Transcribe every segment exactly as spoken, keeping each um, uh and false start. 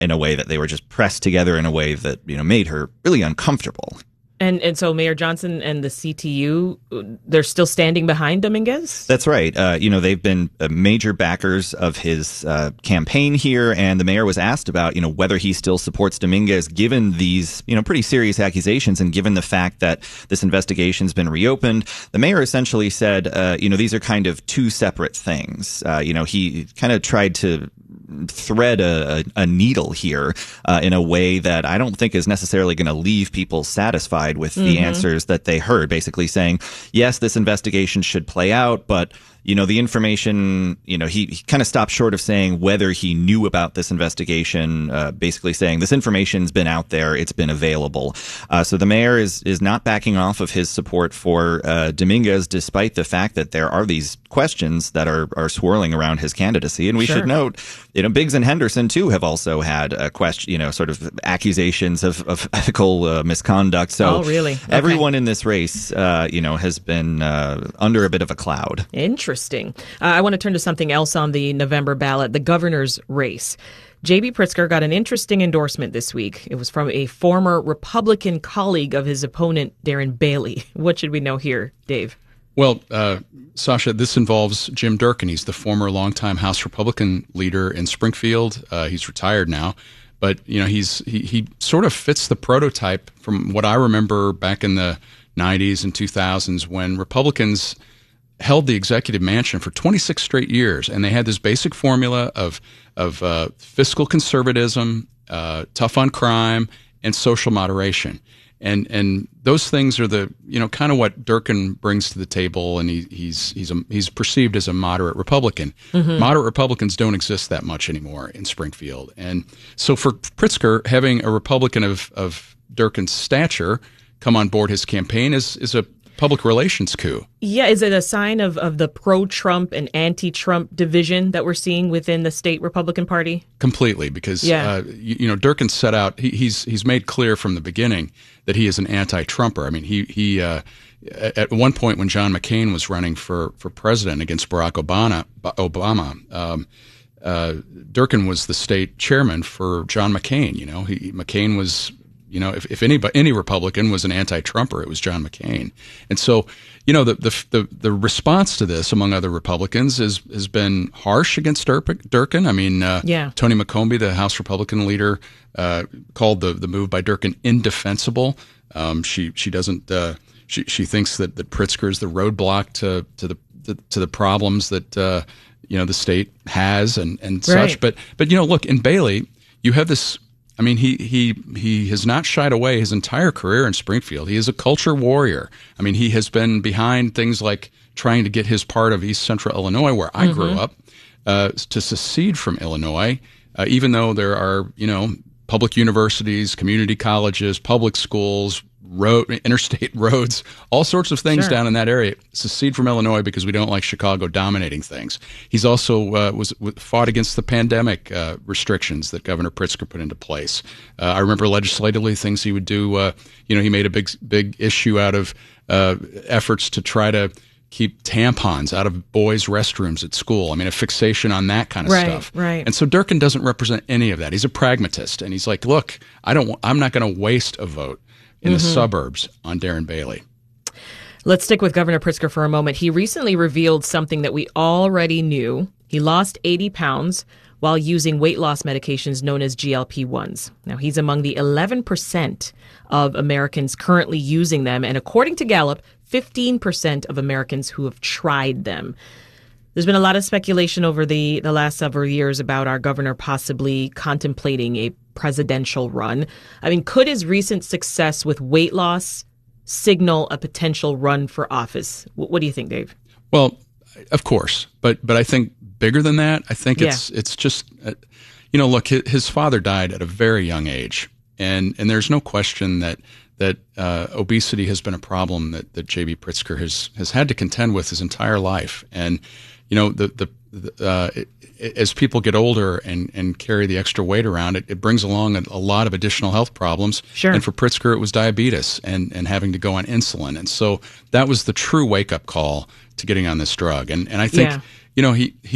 in a way that they were just pressed together in a way that, you know, made her really uncomfortable. And and so Mayor Johnson and the C T U, they're still standing behind Dominguez? That's right. Uh, you know, they've been uh, major backers of his uh, campaign here, and the mayor was asked about, you know, whether he still supports Dominguez given these, you know, pretty serious accusations and given the fact that this investigation's been reopened. The mayor essentially said, uh, you know, these are kind of two separate things. Uh, you know, he kind of tried to thread a, a needle here uh, in a way that I don't think is necessarily going to leave people satisfied with the mm-hmm. answers that they heard, basically saying, yes, this investigation should play out, but you know, the information, you know, he, he kind of stopped short of saying whether he knew about this investigation, uh, basically saying this information's been out there, it's been available. Uh, so the mayor is is not backing off of his support for uh, Dominguez, despite the fact that there are these questions that are, are swirling around his candidacy. And we sure. should note, you know, Biggs and Henderson, too, have also had a question, you know, sort of accusations of, of ethical uh, misconduct. So oh, really? Okay. Everyone in this race, uh, you know, has been uh, under a bit of a cloud. Interesting. Interesting. Uh, I want to turn to something else on the November ballot, the governor's race. J B. Pritzker got an interesting endorsement this week. It was from a former Republican colleague of his opponent, Darren Bailey. What should we know here, Dave? Well, uh, Sasha, this involves Jim Durkin. He's the former longtime House Republican leader in Springfield. Uh, he's retired now. But, you know, he's he, he sort of fits the prototype from what I remember back in the nineties and two thousands when Republicans held the executive mansion for twenty-six straight years, and they had this basic formula of of uh, fiscal conservatism, uh, tough on crime, and social moderation. And and those things are the you know kind of what Durkin brings to the table, and he, he's he's a, he's perceived as a moderate Republican. Mm-hmm. Moderate Republicans don't exist that much anymore in Springfield, and so for Pritzker, having a Republican of of Durkin's stature come on board his campaign is is a public relations coup. Yeah, is it a sign of, of the pro-Trump and anti-Trump division that we're seeing within the state Republican Party? Completely, because yeah. uh, you, you know Durkin set out. He, he's he's made clear from the beginning that he is an anti-Trumper. I mean, he he uh, at one point when John McCain was running for, for president against Barack Obama, Obama. Um, uh, Durkin was the state chairman for John McCain. You know, he McCain was. You know, if, if anybody, any Republican was an anti-Trumper, it was John McCain. And so, you know, the the the, the response to this among other Republicans is, has been harsh against Durkin. I mean, uh, yeah. Tony McCombie, the House Republican leader, uh, called the, the move by Durkin indefensible. Um, she she doesn't uh, she she thinks that, that Pritzker is the roadblock to to the to, to the problems that uh, you know the state has and and right. such. But but you know, look, in Bailey, you have this. I mean, he he he has not shied away his entire career in Springfield. He is a culture warrior. I mean, he has been behind things like trying to get his part of East Central Illinois, where I mm-hmm. grew up, uh, to secede from Illinois, uh, even though there are, you know, public universities, community colleges, public schools, road, interstate roads, all sorts of things sure. down in that area. Secede from Illinois because we don't like Chicago dominating things. He's also uh, was fought against the pandemic uh, restrictions that Governor Pritzker put into place. Uh, I remember legislatively things he would do. Uh, you know, he made a big big issue out of uh, efforts to try to keep tampons out of boys' restrooms at school. I mean, a fixation on that kind of right, stuff. Right. And so Durkin doesn't represent any of that. He's a pragmatist, and he's like, look, I don't. I'm not going to waste a vote in mm-hmm. the suburbs on Darren Bailey. Let's stick with Governor Pritzker for a moment. He recently revealed something that we already knew. He lost eighty pounds while using weight loss medications known as G L P ones. Now, he's among the eleven percent of Americans currently using them. And according to Gallup, fifteen percent of Americans who have tried them. There's been a lot of speculation over the, the last several years about our governor possibly contemplating a presidential run. I mean, could his recent success with weight loss signal a potential run for office? What do you think, Dave? Well, of course, but but I think bigger than that. I think yeah. it's it's just uh, you know, look, his, his father died at a very young age, and and there's no question that that uh, obesity has been a problem that that J B. Pritzker has has had to contend with his entire life, and you know the the. the uh, it, as people get older and, and carry the extra weight around, it, it brings along a, a lot of additional health problems. Sure. And for Pritzker, it was diabetes and, and having to go on insulin. And so that was the true wake-up call to getting on this drug. And and I think, yeah. you know, he he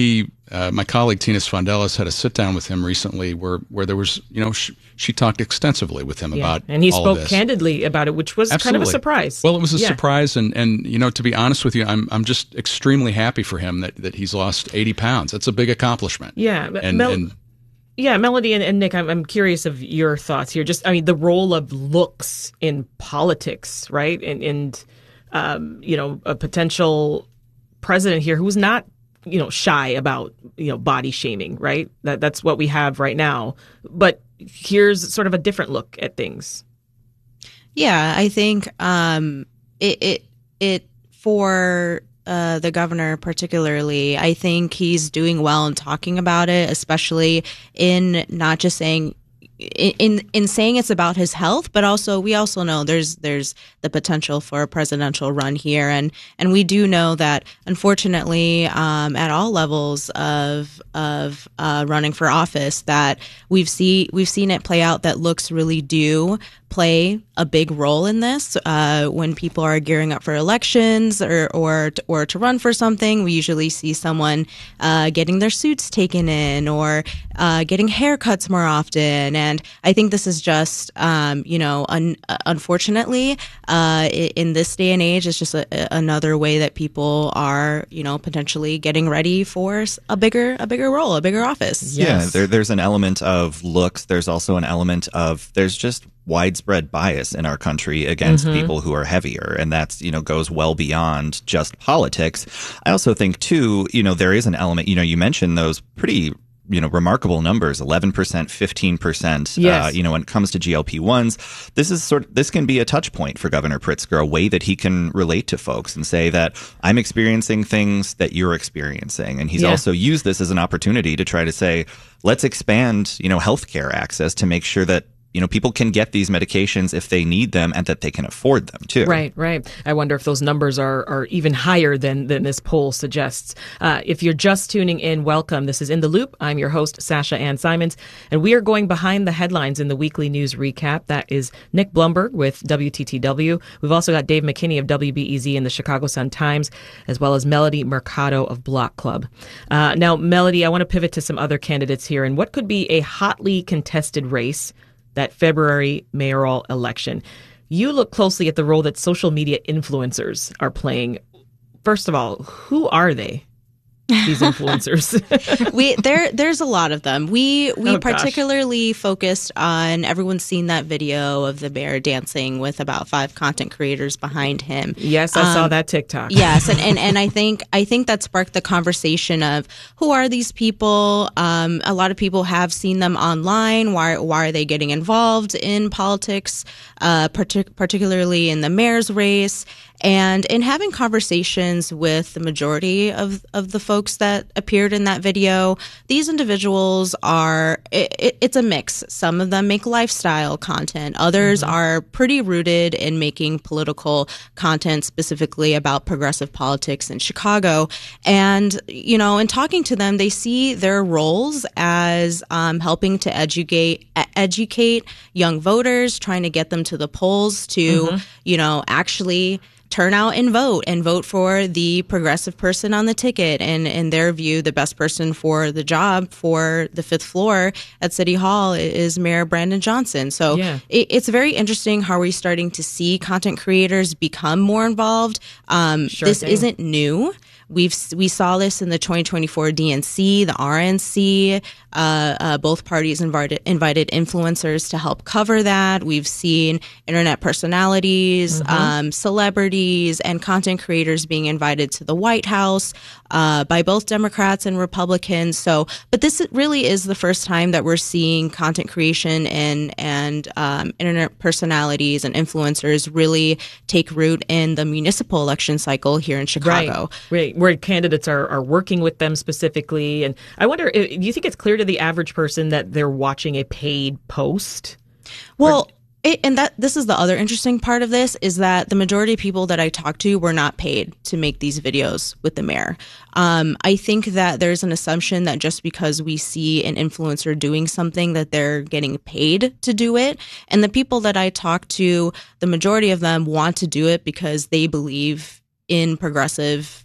uh, my colleague Tina Sfondelis had a sit down with him recently where, where there was, you know, she, she talked extensively with him yeah. about and he all spoke of this. candidly about it, which was Absolutely. kind of a surprise. Well, it was a yeah. surprise, and, and you know, to be honest with you, I'm I'm just extremely happy for him that, that he's lost eighty pounds. That's a big accomplishment. Yeah, and, Mel- and yeah, Melody and, and Nick, I'm I'm curious of your thoughts here. Just, I mean, the role of looks in politics, right? And and um, you know, a potential president here who's not, you know, shy about, you know, body shaming, right? That that's what we have right now. But here's sort of a different look at things. Yeah, I think um, it it it for uh, the governor particularly, I think he's doing well in talking about it, especially in not just saying. In in saying it's about his health, but also we also know there's there's the potential for a presidential run here, and and we do know that unfortunately um, at all levels of of uh, running for office that we've see we've seen it play out that looks really do play a big role in this. Uh, when people are gearing up for elections or or or to run for something, we usually see someone uh, getting their suits taken in or uh, getting haircuts more often. And I think this is just, um, you know, un- unfortunately, uh, in this day and age, it's just a, another way that people are, you know, potentially getting ready for a bigger, a bigger role, a bigger office. Yeah, Yes. there, there's an element of looks. There's also an element of there's just widespread bias in our country against Mm-hmm. people who are heavier, and that's, you know, goes well beyond just politics. I also think too, you know, there is an element. You know, you mentioned those pretty, you know, remarkable numbers, eleven percent, fifteen percent, Yes. uh, you know, when it comes to G L P ones, this is sort of, this can be a touch point for Governor Pritzker, a way that he can relate to folks and say that I'm experiencing things that you're experiencing. And he's Yeah. also used this as an opportunity to try to say, let's expand, you know, healthcare access to make sure that, you know, people can get these medications if they need them and that they can afford them too. Right, right. I wonder if those numbers are, are even higher than, than this poll suggests. Uh, if you're just tuning in, welcome. This is In the Loop. I'm your host, Sasha Ann Simons, and we are going behind the headlines in the weekly news recap. That is Nick Blumberg with W T T W. We've also got Dave McKinney of W B E Z and the Chicago Sun-Times, as well as Melody Mercado of Block Club. Uh, now, Melody, I want to pivot to some other candidates here and what could be a hotly contested race, that February mayoral election. You look closely at the role that social media influencers are playing. First of all, who are they? These influencers. we there there's a lot of them. We we Oh, gosh. particularly focused on everyone's seen that video of the bear dancing with about five content creators behind him. Yes, I saw Um, that TikTok. Yes, and, and, and I think I think that sparked the conversation of who are these people? Um, a lot of people have seen them online. Why why are they getting involved in politics, uh, partic- particularly in the mayor's race? And in having conversations with the majority of, of the folks that appeared in that video, these individuals are, it, it, it's a mix. Some of them make lifestyle content. Others mm-hmm. are pretty rooted in making political content specifically about progressive politics in Chicago. And, you know, in talking to them, they see their roles as um, helping to educate, educate young voters, trying to get them to the polls to, mm-hmm. you know, actually turn out and vote and vote for the progressive person on the ticket. And in their view, the best person for the job for the fifth floor at City Hall is Mayor Brandon Johnson. So yeah. it, it's very interesting how we're starting to see content creators become more involved. Um, sure this thing. isn't new. We've we saw this in the twenty twenty-four D N C, the R N C. Uh, uh, both parties invited invited influencers to help cover that. We've seen internet personalities, mm-hmm. um, celebrities, and content creators being invited to the White House uh, by both Democrats and Republicans. So, but this really is the first time that we're seeing content creation and and um, internet personalities and influencers really take root in the municipal election cycle here in Chicago. Right. Right. Where candidates are, are working with them specifically. And I wonder, do you think it's clear to the average person that they're watching a paid post? Well, it, and that this is the other interesting part of this is that the majority of people that I talked to were not paid to make these videos with the mayor. Um, I think that there's an assumption that just because we see an influencer doing something that they're getting paid to do it. And the people that I talked to, the majority of them want to do it because they believe in progressive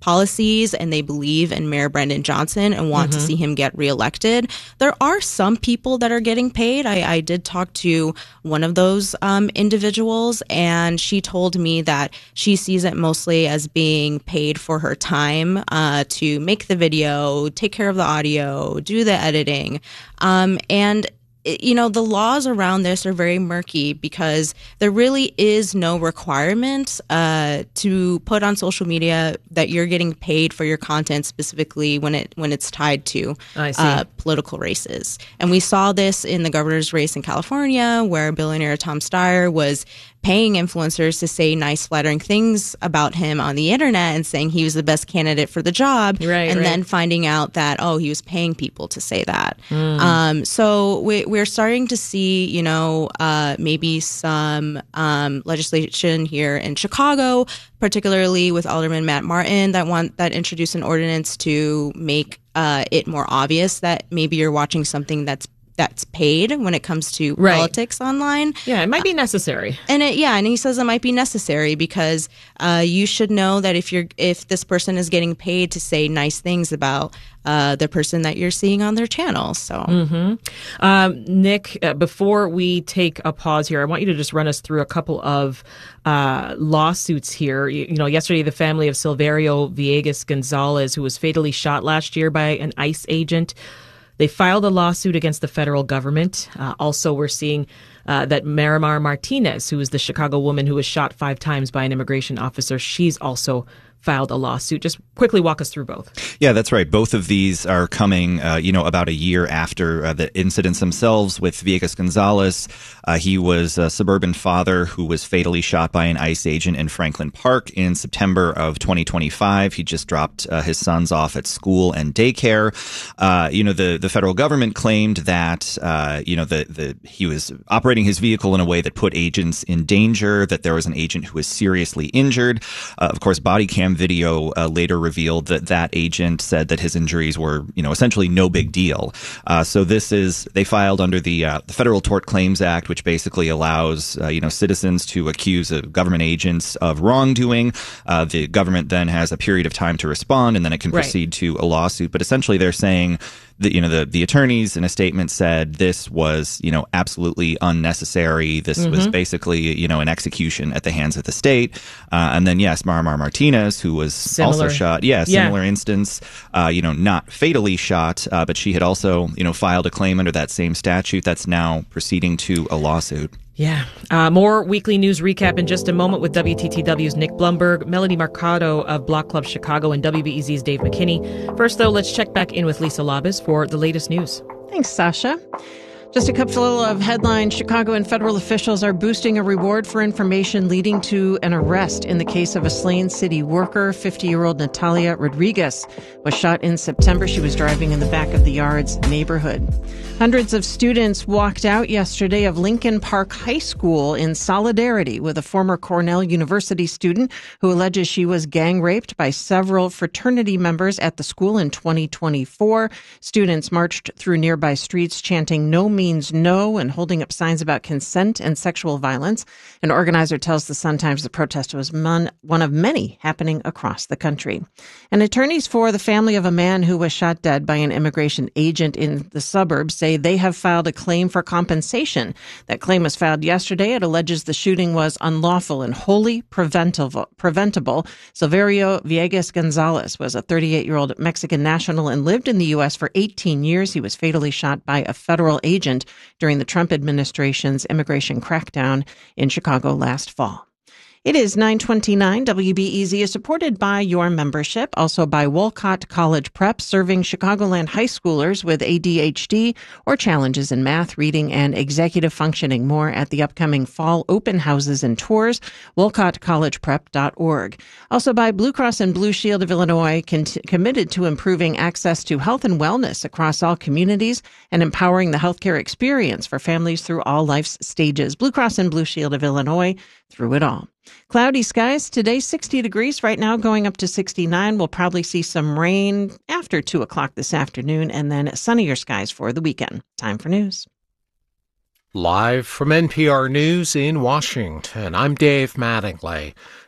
policies and they believe in Mayor Brendan Johnson and want mm-hmm. to see him get reelected. There are some people that are getting paid. I, I did talk to one of those um, individuals, and she told me that she sees it mostly as being paid for her time uh, to make the video, take care of the audio, do the editing. Um, and you know, the laws around this are very murky because there really is no requirement uh, to put on social media that you're getting paid for your content, specifically when it when it's tied to uh, political races. And we saw this in the governor's race in California, where billionaire Tom Steyer was paying influencers to say nice, flattering things about him on the internet and saying he was the best candidate for the job. Right, and right. then finding out that, oh, he was paying people to say that. Mm. Um, so we, we're starting to see, you know, uh, maybe some um, legislation here in Chicago, particularly with Alderman Matt Martin, that want that introduced an ordinance to make uh, it more obvious that maybe you're watching something that's that's paid when it comes to right. politics online. Yeah, it might be necessary. Uh, and it, yeah, and he says it might be necessary because uh, you should know that if you're if this person is getting paid to say nice things about uh, the person that you're seeing on their channel. So, mm-hmm. um, Nick, uh, before we take a pause here, I want you to just run us through a couple of uh, lawsuits here. You, you know, yesterday the family of Silverio Villegas Gonzalez, who was fatally shot last year by an ICE agent, they filed a lawsuit against the federal government. Uh, also, we're seeing uh, that Marimar Martinez, who is the Chicago woman who was shot five times by an immigration officer, she's also filed a lawsuit. Just quickly walk us through both. Yeah, that's right. Both of these are coming, uh, you know, about a year after uh, the incidents themselves with Villegas Gonzalez. Uh, he was a suburban father who was fatally shot by an ICE agent in Franklin Park in September of twenty twenty-five. He just dropped uh, his sons off at school and daycare. Uh, you know, the, the federal government claimed that, uh, you know, the, the he was operating his vehicle in a way that put agents in danger, that there was an agent who was seriously injured. Uh, of course, body cam video uh, later revealed that that agent said that his injuries were, you know, essentially no big deal. Uh, so this is, they filed under the, uh, the Federal Tort Claims Act, which basically allows, uh, you know, citizens to accuse of government agents of wrongdoing. Uh, the government then has a period of time to respond, and then it can right. proceed to a lawsuit. But essentially they're saying that, you know, the, the attorneys in a statement said this was, you know, absolutely unnecessary. This mm-hmm. was basically, you know, an execution at the hands of the state. Uh, and then, yes, Marimar Martinez, who was similar. also shot. Yeah, similar yeah. instance, uh, you know, not fatally shot, uh, but she had also, you know, filed a claim under that same statute that's now proceeding to a lawsuit. Yeah. Uh, more weekly news recap in just a moment with W T T W's Nick Blumberg, Melanie Mercado of Block Club Chicago, and W B E Z's Dave McKinney. First, though, let's check back in with Lisa Labus for the latest news. Thanks, Sasha. Just a couple of headlines. Chicago and federal officials are boosting a reward for information leading to an arrest in the case of a slain city worker. fifty-year-old Natalia Rodriguez was shot in September. She was driving in the back of the Yards neighborhood. Hundreds of students walked out yesterday of Lincoln Park High School in solidarity with a former Cornell University student who alleges she was gang raped by several fraternity members at the school in twenty twenty-four. Students marched through nearby streets chanting "No means no" and holding up signs about consent and sexual violence. An organizer tells the Sun-Times the protest was one of many happening across the country. And attorneys for the family of a man who was shot dead by an immigration agent in the suburbs say they have filed a claim for compensation. That claim was filed yesterday. It alleges the shooting was unlawful and wholly preventable. preventable. Silverio Villegas Gonzalez was a thirty-eight-year-old Mexican national and lived in the U S for eighteen years. He was fatally shot by a federal agent during the Trump administration's immigration crackdown in Chicago last fall. It is nine twenty-nine. W B E Z is supported by your membership, also by Wolcott College Prep, serving Chicagoland high schoolers with A D H D or challenges in math, reading, and executive functioning. More at the upcoming fall open houses and tours, wolcott college prep dot org. Also by Blue Cross and Blue Shield of Illinois, cont- committed to improving access to health and wellness across all communities and empowering the healthcare experience for families through all life's stages. Blue Cross and Blue Shield of Illinois, through it all. Cloudy skies today, sixty degrees right now, going up to sixty-nine. We'll probably see some rain after two o'clock this afternoon, and then sunnier skies for the weekend. Time for news. Live from N P R News in Washington, I'm Dave Mattingly.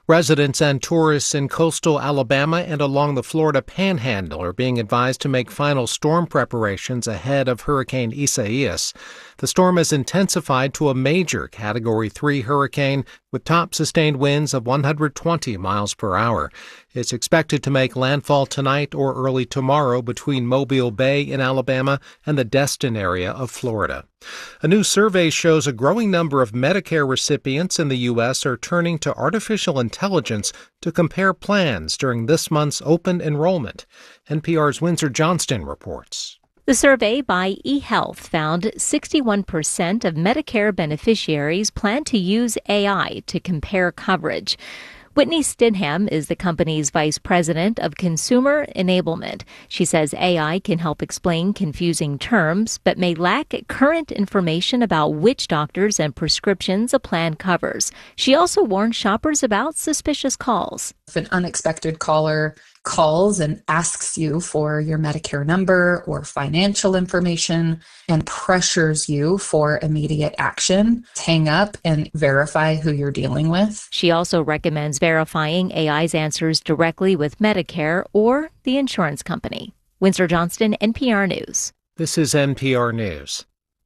Residents and tourists in coastal Alabama and along the Florida Panhandle are being advised to make final storm preparations ahead of Hurricane Isaias. The storm has intensified to a major Category three hurricane with top sustained winds of one hundred twenty miles per hour. It's expected to make landfall tonight or early tomorrow between Mobile Bay in Alabama and the Destin area of Florida. A new survey shows a growing number of Medicare recipients in the U S are turning to artificial intelligence to compare plans during this month's open enrollment. N P R's Windsor Johnston reports. The survey by eHealth found sixty-one percent of Medicare beneficiaries plan to use A I to compare coverage. Whitney Stidham is the company's vice president of consumer enablement. She says A I can help explain confusing terms, but may lack current information about which doctors and prescriptions a plan covers. She also warned shoppers about suspicious calls. If an unexpected caller calls and asks you for your Medicare number or financial information and pressures you for immediate action, hang up and verify who you're dealing with. She also recommends verifying A I's answers directly with Medicare or the insurance company. Windsor Johnston, N P R News. This is N P R News.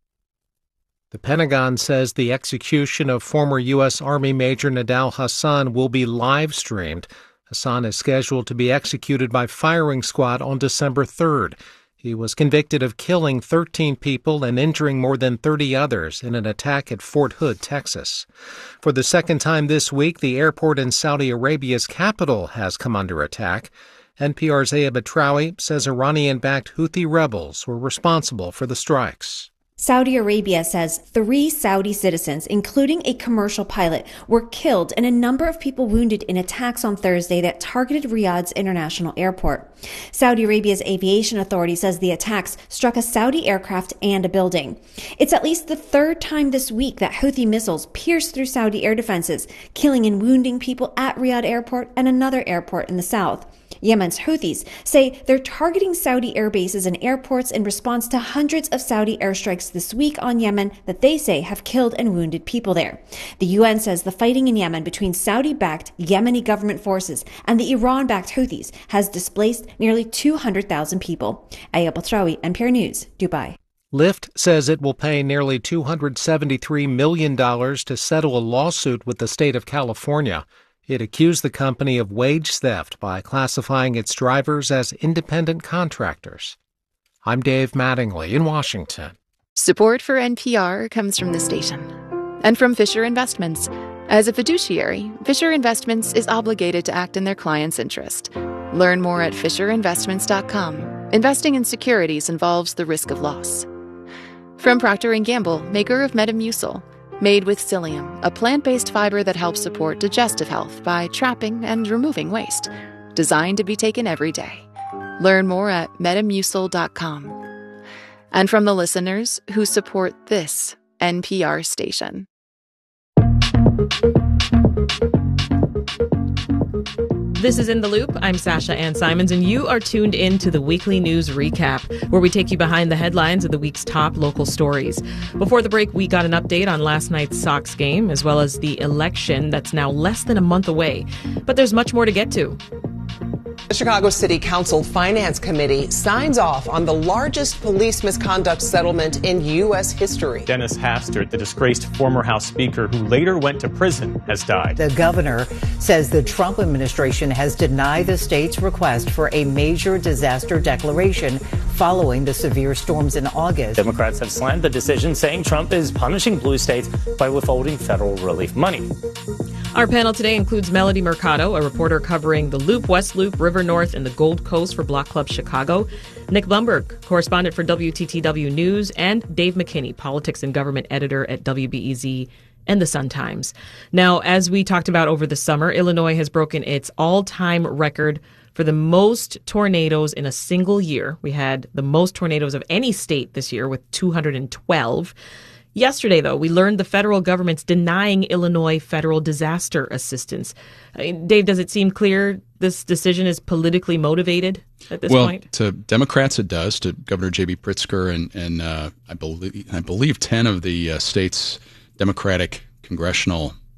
The Pentagon says the execution of former U S. Army Major Nidal Hasan will be live-streamed. Hasan is scheduled to be executed by firing squad on December third. He was convicted of killing thirteen people and injuring more than thirty others in an attack at Fort Hood, Texas. For the second time this week, the airport in Saudi Arabia's capital has come under attack. N P R's Aya Batrawi says Iranian-backed Houthi rebels were responsible for the strikes. Saudi Arabia says three Saudi citizens, including a commercial pilot, were killed and a number of people wounded in attacks on Thursday that targeted Riyadh's international airport. Saudi Arabia's aviation authority says the attacks struck a Saudi aircraft and a building. It's at least the third time this week that Houthi missiles pierced through Saudi air defenses, killing and wounding people at Riyadh airport and another airport in the south. Yemen's Houthis say they're targeting Saudi air bases and airports in response to hundreds of Saudi airstrikes this week on Yemen that they say have killed and wounded people there. The U N says the fighting in Yemen between Saudi-backed Yemeni government forces and the Iran-backed Houthis has displaced nearly two hundred thousand people. Aya Batrawi, N P R News, Dubai. Lyft says it will pay nearly two hundred seventy-three million dollars to settle a lawsuit with the state of California. It accused the company of wage theft by classifying its drivers as independent contractors. I'm Dave Mattingly in Washington. Support for N P R comes from the station and from Fisher Investments. As a fiduciary, Fisher Investments is obligated to act in their client's interest. Learn more at fisher investments dot com. Investing in securities involves the risk of loss. From Procter and Gamble, maker of Metamucil. Made with psyllium, a plant-based fiber that helps support digestive health by trapping and removing waste. Designed to be taken every day. Learn more at metamucil dot com. And from the listeners who support this N P R station. This is In the Loop. I'm Sasha Ann Simons, and you are tuned in to the weekly news recap, where we take you behind the headlines of the week's top local stories. Before the break, we got an update on last night's Sox game, as well as the election that's now less than a month away. But there's much more to get to. The Chicago City Council Finance Committee signs off on the largest police misconduct settlement in U S history. Dennis Hastert, the disgraced former House Speaker who later went to prison, has died. The governor says the Trump administration has denied the state's request for a major disaster declaration following the severe storms in August. Democrats have slammed the decision, saying Trump is punishing blue states by withholding federal relief money. Our panel today includes Melody Mercado, a reporter covering the Loop, West Loop, River North, and the Gold Coast for Block Club Chicago, Nick Blumberg, correspondent for W T T W News, and Dave McKinney, politics and government editor at W B E Z and the Sun-Times. Now, as we talked about over the summer, Illinois has broken its all-time record for the most tornadoes in a single year. We had the most tornadoes of any state this year with two hundred twelve. Yesterday, though, we learned the federal government's denying Illinois federal disaster assistance. I mean, Dave, does it seem clear this decision is politically motivated at this well, point? Well, to Democrats it does, to Governor J B. Pritzker and, and uh, I believe I believe ten of the uh, state's Democratic congressional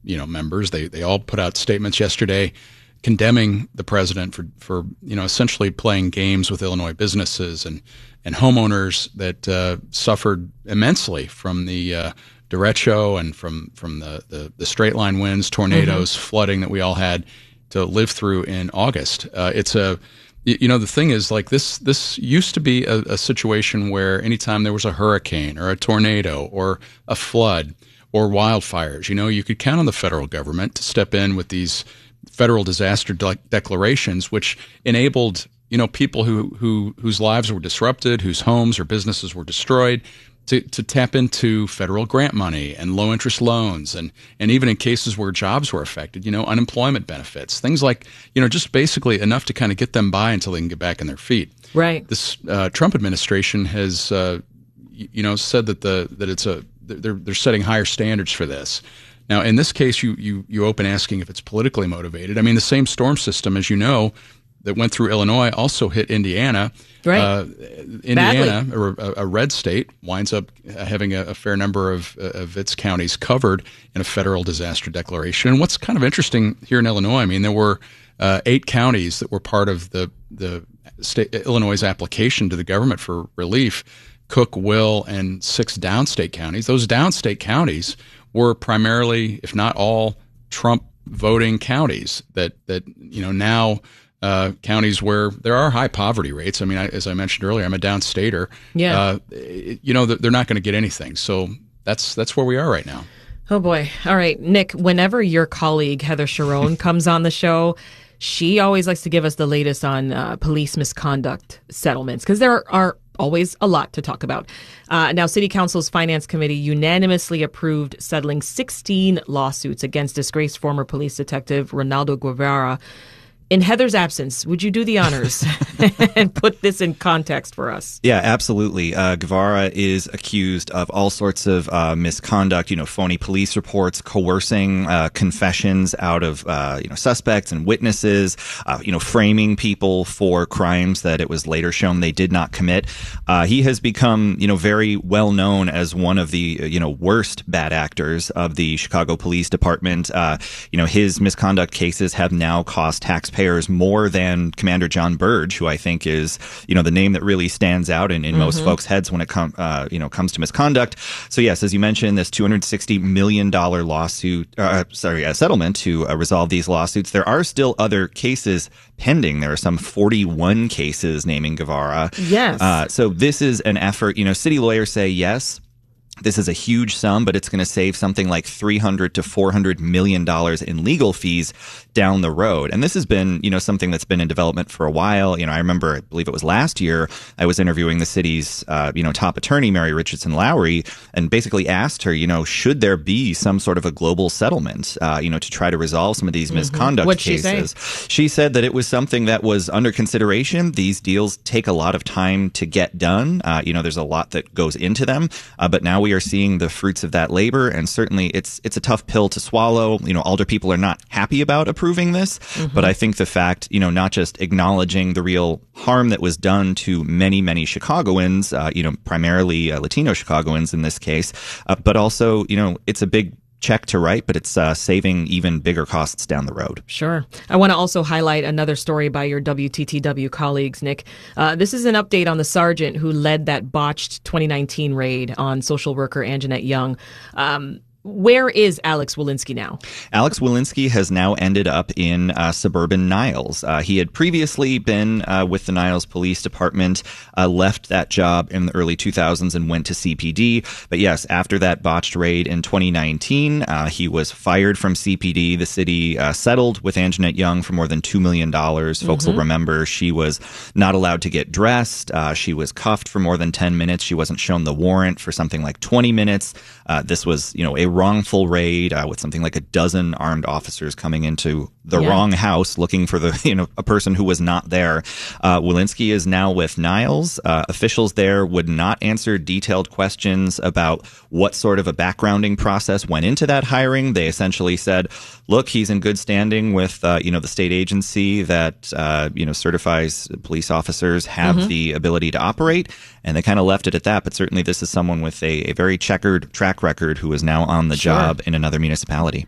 you know, members. They they all put out statements yesterday condemning the president for, for you know, essentially playing games with Illinois businesses and, and homeowners that uh, suffered immensely from the uh, derecho and from, from the, the, the straight line winds, tornadoes, mm-hmm. flooding that we all had to live through in August. Uh, it's a, you know, the thing is, like, this, this used to be a, a situation where anytime there was a hurricane or a tornado or a flood or wildfires, you know, you could count on the federal government to step in with these federal disaster de- declarations, which enabled, you know, people who, who whose lives were disrupted, whose homes or businesses were destroyed, to, to tap into federal grant money and low interest loans, and and even in cases where jobs were affected, you know, unemployment benefits, things like, you know, just basically enough to kind of get them by until they can get back on their feet. Right. This uh, Trump administration has, uh, you know, said that the that it's a they're they're setting higher standards for this. Now, in this case, you, you you open asking if it's politically motivated. I mean, the same storm system, as you know, that went through Illinois also hit Indiana. Right. Uh, Indiana, a, a red state, winds up having a, a fair number of, of its counties covered in a federal disaster declaration. And what's kind of interesting here in Illinois, I mean, there were uh, eight counties that were part of the, the state, Illinois' application to the government for relief: Cook, Will, and six downstate counties. Those downstate counties were primarily, if not all, Trump voting counties that, that you know, now uh, counties where there are high poverty rates. I mean, I, as I mentioned earlier, I'm a downstater. Yeah. Uh, it, you know, they're not going to get anything. So that's that's where we are right now. Oh, boy. All right, Nick, whenever your colleague, Heather Cherone, comes on the show, she always likes to give us the latest on uh, police misconduct settlements, because there are always a lot to talk about. Uh, now, City Council's Finance Committee unanimously approved settling sixteen lawsuits against disgraced former police detective Ronaldo Guevara. In Heather's absence, would you do the honors and put this in context for us? Yeah, absolutely. Uh, Guevara is accused of all sorts of uh, misconduct, you know, phony police reports, coercing uh, confessions out of, uh, you know, suspects and witnesses, uh, you know, framing people for crimes that it was later shown they did not commit. Uh, he has become, you know, very well known as one of the, you know, worst bad actors of the Chicago Police Department. Uh, you know, his misconduct cases have now cost taxpayers more than Commander John Burge, who I think is, you know, the name that really stands out in, in mm-hmm. most folks' heads when it com- uh, you know, comes to misconduct. So yes, as you mentioned, this two hundred sixty million dollars lawsuit, uh, sorry, a settlement to uh, resolve these lawsuits. There are still other cases pending. There are some forty-one cases naming Guevara. Yes. Uh, so this is an effort, you know, city lawyers say, yes, this is a huge sum, but it's going to save something like three hundred to four hundred million dollars in legal fees down the road. And this has been, you know, something that's been in development for a while. You know, I remember, I believe it was last year, I was interviewing the city's, uh, you know, top attorney, Mary Richardson Lowry, and basically asked her, you know, should there be some sort of a global settlement, uh, you know, to try to resolve some of these mm-hmm. misconduct What'd cases? She say? She said that it was something that was under consideration. These deals take a lot of time to get done. Uh, you know, there's a lot that goes into them, uh, but now we are seeing the fruits of that labor, and certainly it's it's a tough pill to swallow. You know, alder people are not happy about approving this, mm-hmm. but I think the fact, you know, not just acknowledging the real harm that was done to many, many Chicagoans, uh, you know, primarily uh, Latino Chicagoans in this case, uh, but also, you know, it's a big check to write, but it's uh, saving even bigger costs down the road. Sure. I want to also highlight another story by your W T T W colleagues, Nick. Uh, this is an update on the sergeant who led that botched twenty nineteen raid on social worker Anjanette Young. Um, Where is Alex Walensky now? Alex Walensky has now ended up in uh, suburban Niles. Uh, he had previously been uh, with the Niles Police Department, uh, left that job in the early two thousands and went to C P D. But yes, after that botched raid in twenty nineteen, uh, he was fired from C P D. The city uh, settled with Anjanette Young for more than two million dollars. Mm-hmm. Folks will remember she was not allowed to get dressed. Uh, she was cuffed for more than ten minutes. She wasn't shown the warrant for something like twenty minutes. Uh, this was, you know, a wrongful raid uh, with something like a dozen armed officers coming into the yeah. wrong house looking for the, you know, a person who was not there. Uh, Walensky is now with Niles. Uh, officials there would not answer detailed questions about what sort of a backgrounding process went into that hiring. They essentially said, look, he's in good standing with, uh, you know, the state agency that, uh, you know, certifies police officers have mm-hmm. the ability to operate. And they kind of left it at that. But certainly this is someone with a, a very checkered track record who is now on the sure. job in another municipality.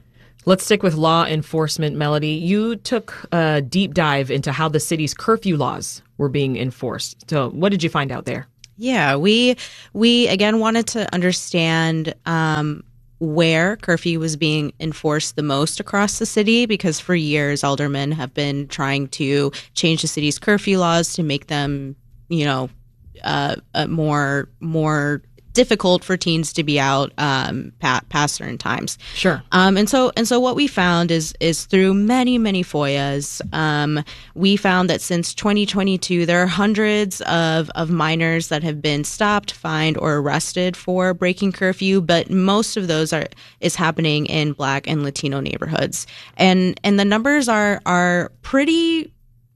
Let's stick with law enforcement, Melody. You took a deep dive into how the city's curfew laws were being enforced. So what did you find out there? Yeah, we we again wanted to understand um, where curfew was being enforced the most across the city, because for years aldermen have been trying to change the city's curfew laws to make them, you know, uh, uh, more more difficult for teens to be out um, past certain times. Sure. Um, and so and so what we found is is through many many F O I As, um, we found that since twenty twenty-two there are hundreds of of minors that have been stopped, fined, or arrested for breaking curfew, but most of those are is happening in Black and Latino neighborhoods, and and the numbers are are pretty.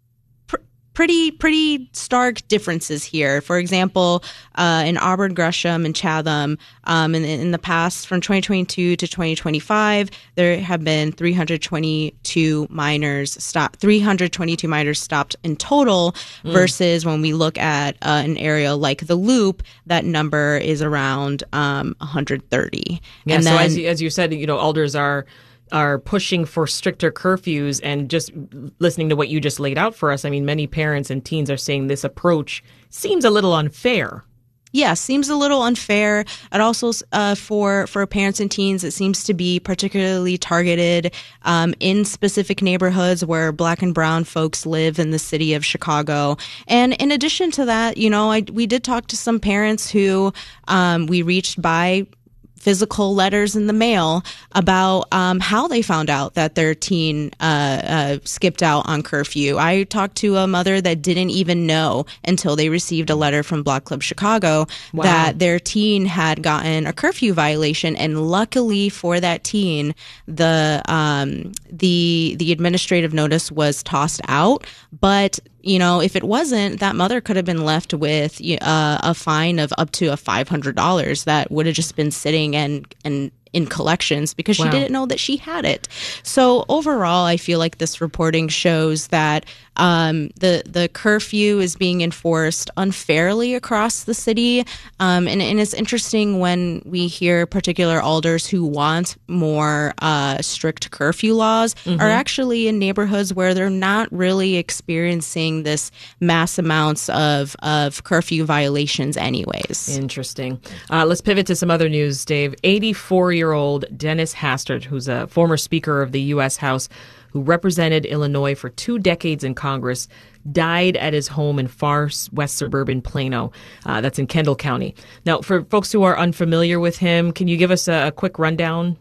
Pretty, pretty stark differences here. For example, uh, in Auburn, Gresham, and Chatham, um, in, in the past, from twenty twenty-two to twenty twenty-five, there have been three hundred twenty-two minors stopped. three hundred twenty-two minors stopped in total. Mm. Versus when we look at uh, an area like the Loop, that number is around um, one hundred thirty. Yeah. And so then, as you, as you said, you know, alders are. are pushing for stricter curfews, and just listening to what you just laid out for us, I mean, many parents and teens are saying this approach seems a little unfair. Yeah, seems a little unfair. And also uh, for for parents and teens, it seems to be particularly targeted um, in specific neighborhoods where Black and brown folks live in the city of Chicago. And in addition to that, you know, I, we did talk to some parents who um, we reached by physical letters in the mail about um, how they found out that their teen uh, uh, skipped out on curfew. I talked to a mother that didn't even know until they received a letter from Block Club Chicago wow. that their teen had gotten a curfew violation, and luckily for that teen, the um, the the administrative notice was tossed out. But you know, if it wasn't, that mother could have been left with uh, a fine of up to a five hundred dollars that would have just been sitting and and in collections because she wow. didn't know that she had it. So overall, I feel like this reporting shows that um, the the curfew is being enforced unfairly across the city. Um, and, and it's interesting when we hear particular alders who want more uh, strict curfew laws mm-hmm. are actually in neighborhoods where they're not really experiencing this mass amounts of, of curfew violations anyways. Interesting. Uh, let's pivot to some other news, Dave. eighty-four-year-old Dennis Hastert, who's a former Speaker of the U S House who represented Illinois for two decades in Congress, died at his home in far west suburban Plano. Uh, that's in Kendall County. Now, for folks who are unfamiliar with him, can you give us a, a quick rundown?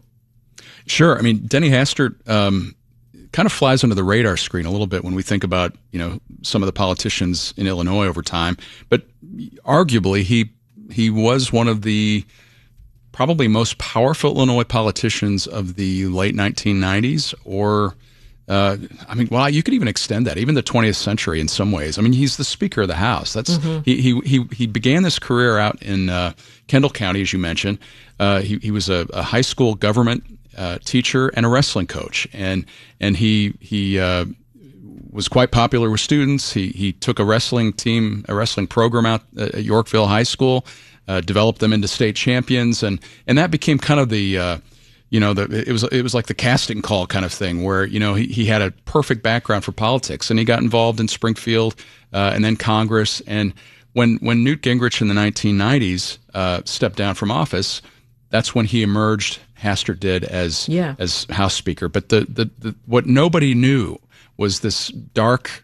Sure. I mean, Denny Hastert um, kind of flies under the radar screen a little bit when we think about, you know, some of the politicians in Illinois over time. But arguably, he he was one of the probably most powerful Illinois politicians of the late nineteen nineties, or, uh, I mean, well, you could even extend that, even the twentieth century in some ways. I mean, he's the Speaker of the House. That's mm-hmm. he, he he he began this career out in uh, Kendall County, as you mentioned. Uh, he he was a, a high school government uh, teacher and a wrestling coach, and and he he uh, was quite popular with students. He he took a wrestling team, a wrestling program out at Yorkville High School. Uh, developed them into state champions, and, and that became kind of the, uh, you know, the it was it was like the casting call kind of thing, where you know he, he had a perfect background for politics, and he got involved in Springfield uh, and then Congress. And when when Newt Gingrich in the nineteen nineties uh, stepped down from office, that's when he emerged. Hastert did as yeah. as House Speaker. But the, the the what nobody knew was this dark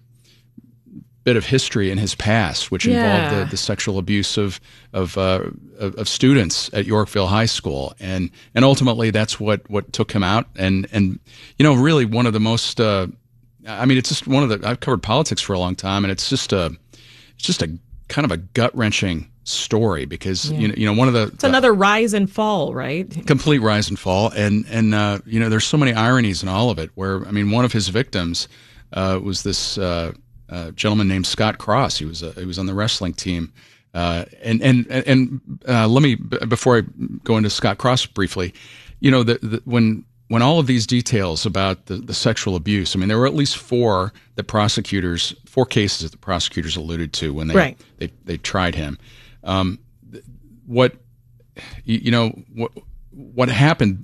bit of history in his past, which yeah. involved the, the sexual abuse of of, uh, of of students at Yorkville High School, and and ultimately that's what, what took him out. And and you know, really one of the most, uh, I mean, it's just one of the. I've covered politics for a long time, and it's just a, it's just a kind of a gut wrenching story because yeah. you know you know one of the it's another uh, rise and fall, right? Complete rise and fall, and and uh, you know, there's so many ironies in all of it. Where I mean, one of his victims uh, was this. Uh, A gentleman named Scott Cross. He was a, he was on the wrestling team, uh, and and and uh, let me before I go into Scott Cross briefly, you know, the, the, when when all of these details about the, the sexual abuse, I mean, there were at least four that prosecutors, four cases that the prosecutors alluded to when they right. they, they tried him. Um, what you, you know what what happened that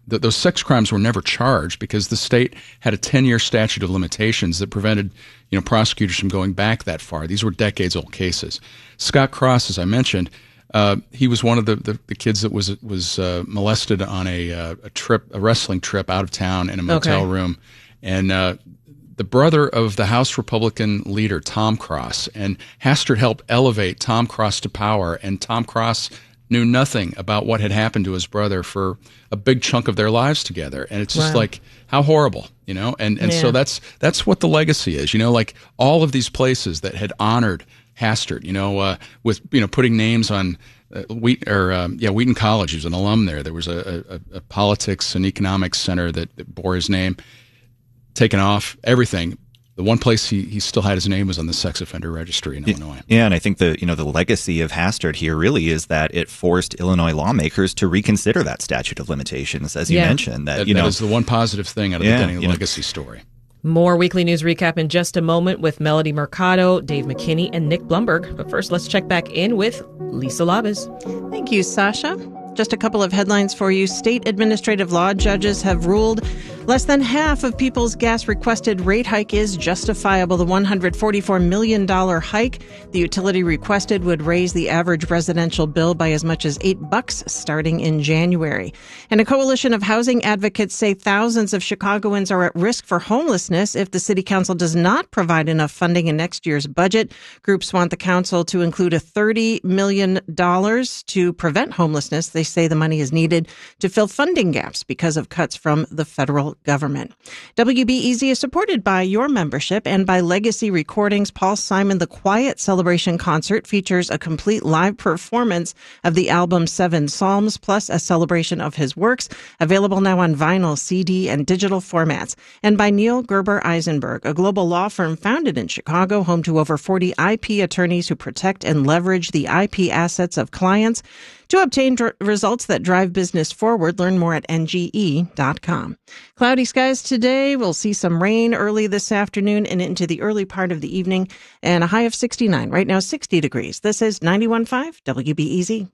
th- those sex crimes were never charged because the state had a ten-year statute of limitations that prevented, you know, prosecutors from going back that far. These were decades-old cases. Scott Cross, as I mentioned, uh, he was one of the, the, the kids that was was uh, molested on a, uh, a trip, a wrestling trip out of town in a motel Okay. room, and uh, the brother of the House Republican leader, Tom Cross, and Hastert helped elevate Tom Cross to power, and Tom Cross knew nothing about what had happened to his brother for a big chunk of their lives together. And it's just Wow. like, how horrible, you know? And and so Yeah. that's that's what the legacy is, you know, like all of these places that had honored Hastert, you know, uh, with, you know, putting names on uh, Wheat, or um, yeah, Wheaton College. He was an alum there. There was a, a, a politics and economics center that, that bore his name, taken off, everything. The one place he, he still had his name was on the sex offender registry in Illinois. Yeah, and I think the you know the legacy of Hastert here really is that it forced Illinois lawmakers to reconsider that statute of limitations, as you Yeah. mentioned. That, That, you that know is the one positive thing out of Yeah, the Denny you know. legacy story. More weekly news recap in just a moment with Melody Mercado, Dave McKinney, and Nick Blumberg. But first, let's check back in with Lisa Labas. Thank you, Sasha. Just a couple of headlines for you. State administrative law judges have ruled less than half of people's gas requested rate hike is justifiable. The one hundred forty-four million dollars hike the utility requested would raise the average residential bill by as much as eight bucks starting in January. And a coalition of housing advocates say thousands of Chicagoans are at risk for homelessness if the city council does not provide enough funding in next year's budget. Groups want the council to include a thirty million dollars to prevent homelessness. They say the money is needed to fill funding gaps because of cuts from the federal government. W B E Z is supported by your membership and by Legacy Recordings. Paul Simon, The Quiet Celebration Concert features a complete live performance of the album Seven Psalms, plus a celebration of his works, available now on vinyl, C D, and digital formats. And by Neil Gerber Eisenberg, a global law firm founded in Chicago, home to over forty I P attorneys who protect and leverage the I P assets of clients. To obtain dr- results that drive business forward, learn more at N G E dot com. Cloudy skies today. We'll see some rain early this afternoon and into the early part of the evening, and a high of sixty-nine. Right now, sixty degrees. This is ninety-one point five W B E Z.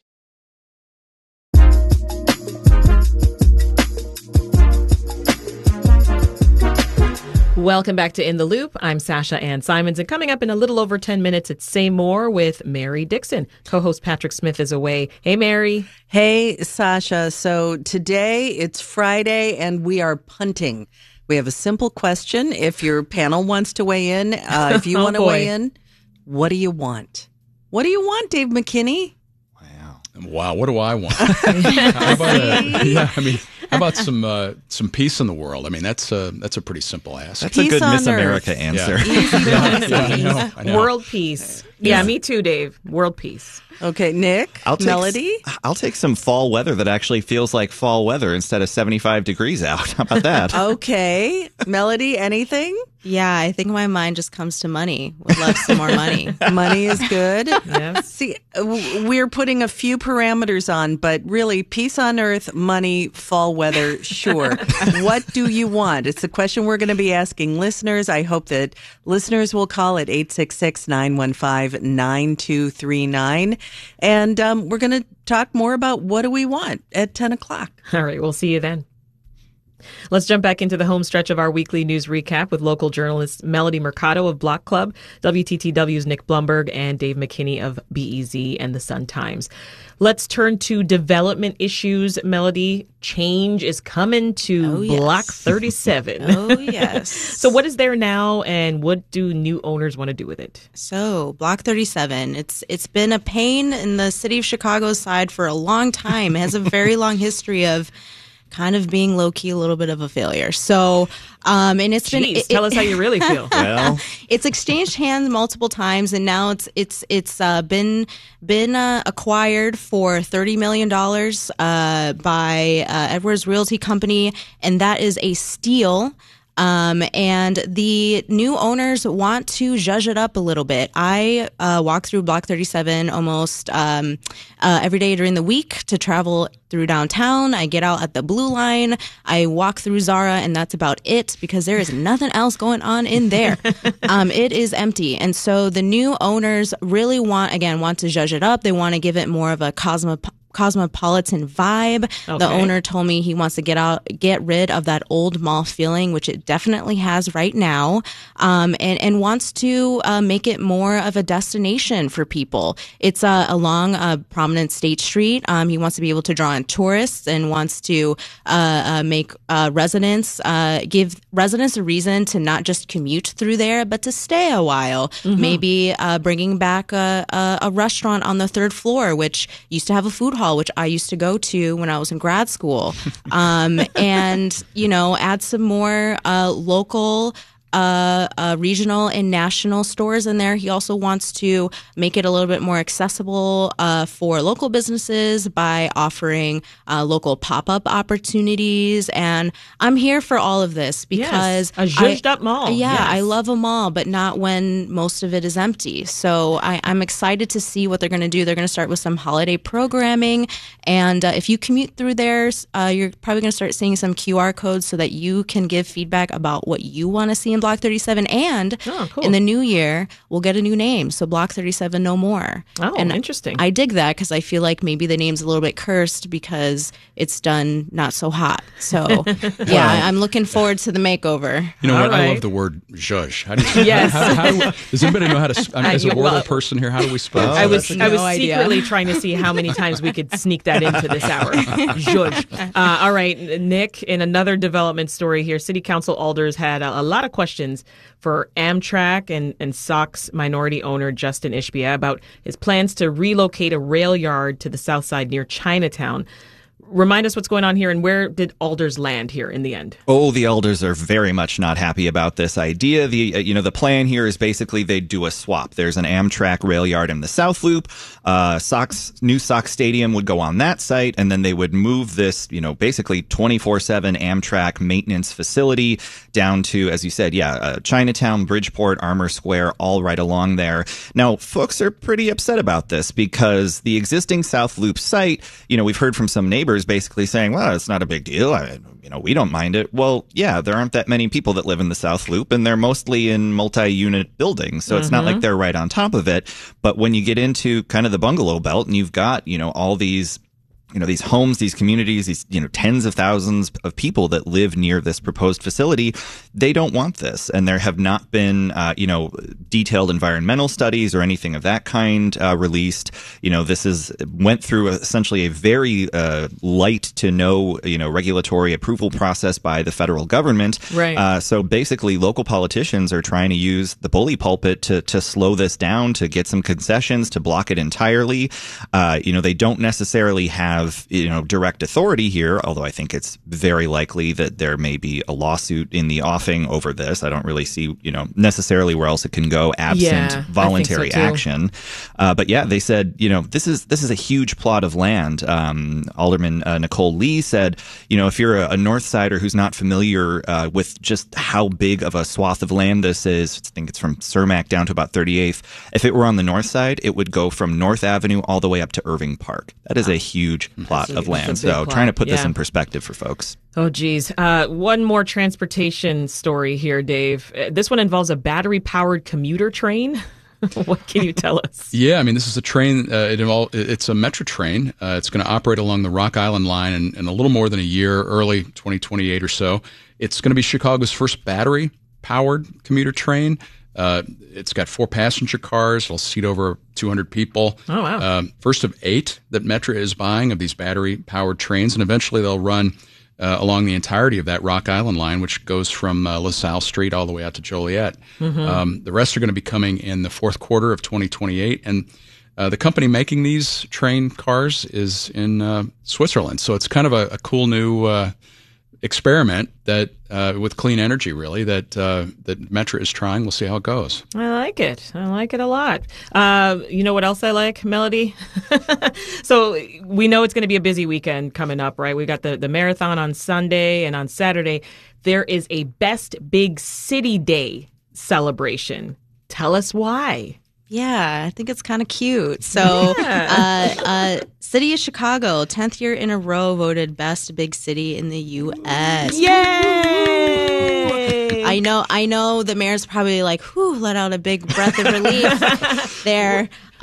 Welcome back to In the Loop. I'm Sasha Ann Simons, and coming up in a little over ten minutes, it's Say More with Mary Dixon. Co-host Patrick Smith is away. Hey, Mary. Hey, Sasha. So today it's Friday and we are punting. We have a simple question. If your panel wants to weigh in, uh, if you Oh, want to boy. weigh in, what do you want? What do you want, Dave McKinney? Wow, what do I want? How about a, yeah, I mean, how about some uh, some peace in the world? I mean, that's a that's a pretty simple ask. That's a good Miss America answer. Yeah. Yeah, yeah, I know, I know. World peace. Yeah, me too, Dave. World peace. Okay, Nick, I'll take, Melody. I'll take some fall weather that actually feels like fall weather instead of seventy-five degrees out. How about that? Okay, Melody, anything? Yeah, I think my mind just comes to money. Would love some more money. Money is good. Yes. See, w- we're putting a few parameters on, but really, peace on earth, money, fall weather, sure. What do you want? It's a question we're going to be asking listeners. I hope that listeners will call at eight six six, nine one five, nine two three nine. And um, we're going to talk more about what do we want at ten o'clock. All right, we'll see you then. Let's jump back into the home stretch of our weekly news recap with local journalist Melody Mercado of Block Club, W T T W's Nick Blumberg, and Dave McKinney of B E Z and the Sun-Times. Let's turn to development issues. Melody, change is coming to Oh, yes. Block thirty-seven. Oh, yes. So what is there now, and what do new owners want to do with it? So, Block thirty-seven, it's it's been a pain in the city of Chicago's side for a long time. It has a very long history of kind of being low-key a little bit of a failure. So, um, and it's Jeez, been... It, tell us how you really feel. Well, it's exchanged hands multiple times, and now it's it's it's uh, been been uh, acquired for thirty million dollars uh, by uh, Edwards Realty Company, and that is a steal. Um, and the new owners want to zhuzh it up a little bit. I uh, walk through Block thirty-seven almost um, uh, every day during the week to travel through downtown. I get out at the Blue Line. I walk through Zara, and that's about it because there is nothing else going on in there. um, it is empty. And so the new owners really want, again, want to zhuzh it up. They want to give it more of a cosmo cosmopolitan vibe. Okay. The owner told me he wants to get out, get rid of that old mall feeling, which it definitely has right now, um, and and wants to uh, make it more of a destination for people. It's uh, along a prominent State Street. Um, he wants to be able to draw in tourists and wants to uh, uh, make uh, residents uh, give residents a reason to not just commute through there, but to stay a while. Mm-hmm. Maybe uh, bringing back a, a, a restaurant on the third floor, which used to have a food hall, which I used to go to when I was in grad school, um, and you know, add some more uh, local. Uh, uh, regional and national stores in there. He also wants to make it a little bit more accessible uh, for local businesses by offering uh, local pop-up opportunities. And I'm here for all of this because yes, a zhuzhed up mall. Yeah, yes. I love a mall, but not when most of it is empty. So I, I'm excited to see what they're going to do. They're going to start with some holiday programming. And uh, if you commute through there, uh, you're probably going to start seeing some Q R codes so that you can give feedback about what you want to see in Block thirty-seven, and oh, cool. in the new year we'll get a new name, so Block thirty-seven no more. Oh, and interesting. I dig that because I feel like maybe the name's a little bit cursed because it's done not so hot. So yeah, I'm looking forward to the makeover. You know All what? right. I love the word zhuzh. How do you, yes. how, how, how, does anybody know how to? I mean, as a I, Wordle well, person here, how do we spell? I was no I was idea. secretly trying to see how many times we could sneak that into this hour. Zhuzh. Uh, all right, Nick. In another development story here, City Council alders had a, a lot of questions for Amtrak and, and S O X minority owner Justin Ishbia about his plans to relocate a rail yard to the south side near Chinatown. Remind us what's going on here, and where did alders land here in the end? Oh, the alders are very much not happy about this idea. The uh, you know the plan here is basically they do a swap. There's an Amtrak rail yard in the South Loop. Uh, Sox new Sox Stadium would go on that site, and then they would move this you know basically twenty-four seven Amtrak maintenance facility down to, as you said, yeah, uh, Chinatown, Bridgeport, Armour Square, all right along there. Now, folks are pretty upset about this because the existing South Loop site, you know, we've heard from some neighbors basically saying, well, it's not a big deal. I, you know, we don't mind it. Well, yeah, there aren't that many people that live in the South Loop, and they're mostly in multi-unit buildings. So mm-hmm. it's not like they're right on top of it. But when you get into kind of the bungalow belt and you've got, you know, all these you know, these homes, these communities, these, you know, tens of thousands of people that live near this proposed facility, they don't want this. And there have not been, uh, you know, detailed environmental studies or anything of that kind uh, released. You know, this is went through essentially a very uh, light to no, you know, regulatory approval process by the federal government. Right. Uh, so basically, local politicians are trying to use the bully pulpit to, to slow this down, to get some concessions, to block it entirely. Uh, you know, they don't necessarily have you know direct authority here, although I think it's very likely that there may be a lawsuit in the offing over this. I don't really see you know necessarily where else it can go absent yeah, voluntary so action. Uh, but yeah, they said you know this is this is a huge plot of land. Um, Alderman uh, Nicole Lee said you know if you're a, a North Sider who's not familiar uh, with just how big of a swath of land this is, I think it's from Cermak down to about thirty-eighth. If it were on the north side, it would go from North Avenue all the way up to Irving Park. That is a huge plot a, of land. So plot. trying to put yeah. this in perspective for folks. Oh, geez. Uh, one more transportation story here, Dave. Uh, this one involves a battery-powered commuter train. What can you tell us? Yeah, I mean, this is a train. Uh, it involve, it's a Metro train. Uh, it's going to operate along the Rock Island line in, in a little more than a year, early twenty twenty-eight or so. It's going to be Chicago's first battery-powered commuter train. Uh, it's got four passenger cars. It'll seat over two hundred people. Oh, wow. Um, first of eight that Metra is buying of these battery-powered trains, and eventually they'll run uh, along the entirety of that Rock Island line, which goes from uh, LaSalle Street all the way out to Joliet. Mm-hmm. Um, the rest are going to be coming in the fourth quarter of twenty twenty-eight, and uh, the company making these train cars is in uh, Switzerland. So it's kind of a, a cool new uh, experiment that uh, with clean energy, really, that uh, that Metra is trying. We'll see how it goes. I like it. I like it a lot. Uh, you know what else I like, Melody? So we know it's going to be a busy weekend coming up, right? We got the, the marathon on Sunday, and on Saturday there is a Best Big City Day celebration. Tell us why. Yeah, I think it's kind of cute. So, yeah. uh, uh, City of Chicago, tenth year in a row, voted best big city in the U S Yay! I know, I know the mayor's probably like, whew, let out a big breath of relief there.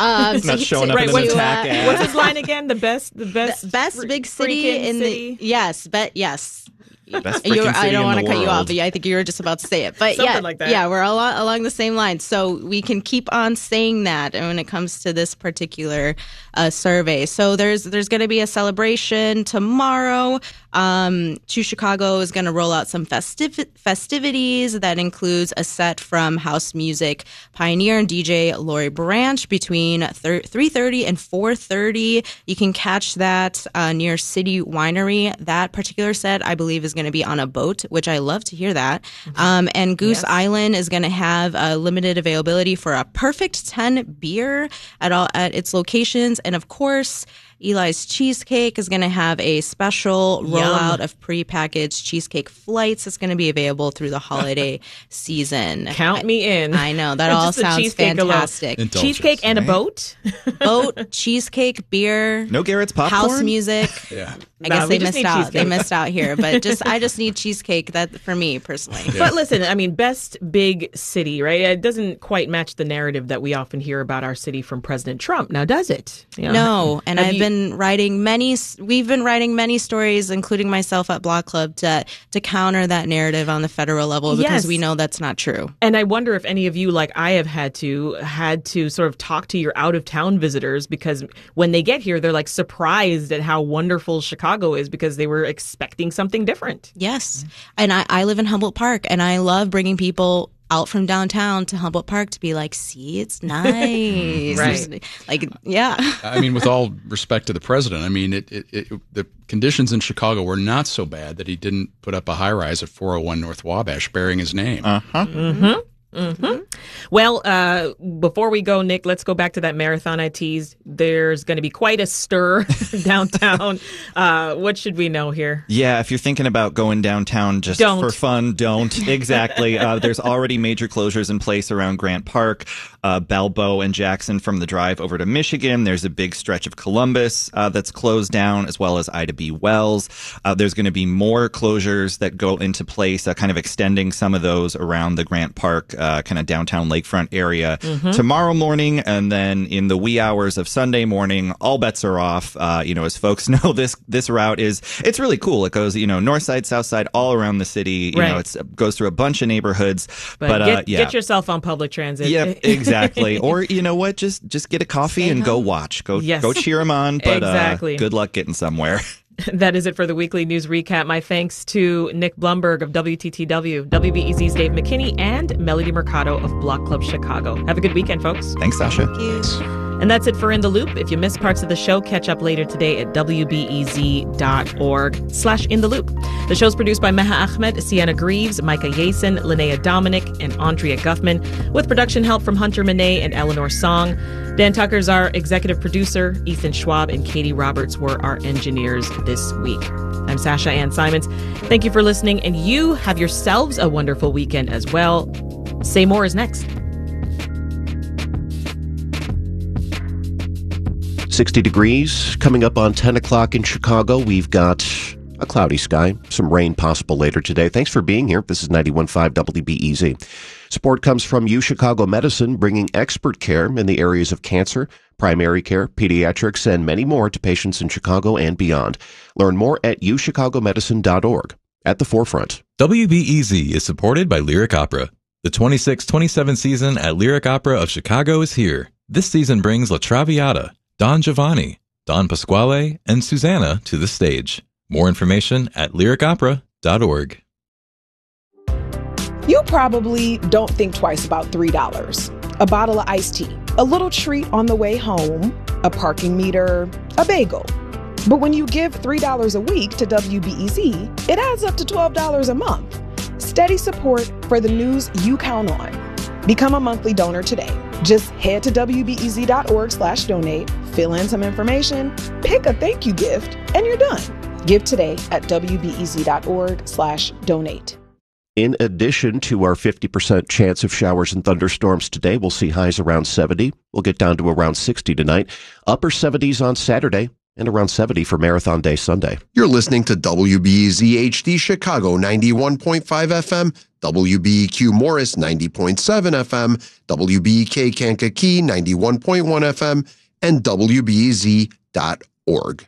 Um, Not so- showing so- up in an Right, what's, attack ad. what's his line again? The best, the best, The best fr- big city freaking in city? the yes, bet yes. Best You're- freaking city I don't in want the to cut you world. off, but I think you were just about to say it. But Something yeah, like that. yeah, we're along, along the same lines. So we can keep on saying that when it comes to this particular uh, survey. So there's there's going to be a celebration tomorrow. Um, Choose Chicago is going to roll out some festiv- festivities that includes a set from house music pioneer and D J Lori Branch between three thirty and four thirty. You can catch that uh, near City Winery. That particular set, I believe, is going to be on a boat, which I love to hear that. Um, and Goose Yes. Island is going to have a limited availability for a Perfect ten beer at all at its locations. And of course, Eli's Cheesecake is going to have a special Yum. rollout of prepackaged cheesecake flights. It's going to be available through the holiday season. Count me in. I know that Just all the sounds cheesecake alone. fantastic. Indulgence, Cheesecake and a right? boat. Boat, cheesecake, beer, No Garrett's popcorn? house music. Yeah. I Nah, guess we they just missed need out. They cheesecake. missed out here, but just I just need cheesecake. That for me personally. But listen, I mean, best big city, right? It doesn't quite match the narrative that we often hear about our city from President Trump. Now, does it? You know, No, and have I've you- been writing many. We've been writing many stories, including myself at Block Club, to to counter that narrative on the federal level because Yes. we know that's not true. And I wonder if any of you, like I have had to, had to sort of talk to your out of town visitors because when they get here, they're like surprised at how wonderful Chicago is because they were expecting something different. Yes, and I, I live in Humboldt Park, and I love bringing people out from downtown to Humboldt Park to be like, see, it's nice. Right. Like, yeah. I mean, with all respect to the president, I mean, it, it, it, the conditions in Chicago were not so bad that he didn't put up a high rise at four oh one North Wabash bearing his name. Uh-huh. Mm-hmm. Mm-hmm. Well, uh, before we go, Nick, let's go back to that marathon I teased. There's going to be quite a stir downtown. Uh, what should we know here? Yeah, if you're thinking about going downtown just Don't. for fun, don't. Exactly. uh, there's already major closures in place around Grant Park, uh, Balboa and Jackson from the drive over to Michigan. There's a big stretch of Columbus uh, that's closed down, as well as Ida B. Wells. Uh, there's going to be more closures that go into place, uh, kind of extending some of those around the Grant Park, uh, kind of downtown lakefront area Mhm. tomorrow morning. And then in the wee hours of Sunday morning, all bets are off. Uh, you know, as folks know, this this route is, it's really cool. It goes, you know, north side, south side, all around the city. You Right. know, it's, it goes through a bunch of neighborhoods. But, But, get, uh, yeah. get yourself on public transit. Yep, exactly. Or you know what? Just just get a coffee and go watch. Go Yes. go cheer them on. But Exactly. uh, good luck getting somewhere. That is it for the weekly news recap. My thanks to Nick Blumberg of W T T W, W B E Z's Dave McKinney, and Melody Mercado of Block Club Chicago. Have a good weekend, folks. Thanks, Sasha. Thank you. And that's it for In the Loop. If you missed parts of the show, catch up later today at W B E Z dot org slash In the Loop. The show's produced by Meha Ahmed, Sienna Greaves, Micah Yason, Linnea Dominic, and Andrea Guffman, with production help from Hunter Monet and Eleanor Song. Dan Tucker's our executive producer. Ethan Schwab and Katie Roberts were our engineers this week. I'm Sasha Ann Simons. Thank you for listening, and you have yourselves a wonderful weekend as well. Say More is next. sixty degrees coming up on ten o'clock in Chicago. We've got a cloudy sky, some rain possible later today. Thanks for being here. This is ninety-one point five W B E Z. Support comes from U Chicago Medicine, bringing expert care in the areas of cancer, primary care, pediatrics, and many more to patients in Chicago and beyond. Learn more at u chicago medicine dot org. At the forefront. W B E Z is supported by Lyric Opera. The twenty-six twenty-seven season at Lyric Opera of Chicago is here. This season brings La Traviata, Don Giovanni, Don Pasquale, and Susanna to the stage. More information at lyric opera dot org. You probably don't think twice about three dollars. A bottle of iced tea, a little treat on the way home, a parking meter, a bagel. But when you give three dollars a week to W B E Z, it adds up to twelve dollars a month. Steady support for the news you count on. Become a monthly donor today. Just head to W B E Z dot org slash donate, fill in some information, pick a thank you gift, and you're done. Give today at W B E Z dot org slash donate. In addition to our fifty percent chance of showers and thunderstorms today, we'll see highs around seventy. We'll get down to around sixty tonight. Upper seventies on Saturday and around seventy for Marathon Day Sunday. You're listening to W B E Z H D Chicago ninety-one point five F M, W B E Q Morris ninety point seven F M, W B E K Kankakee ninety-one point one F M, and W B E Z dot org.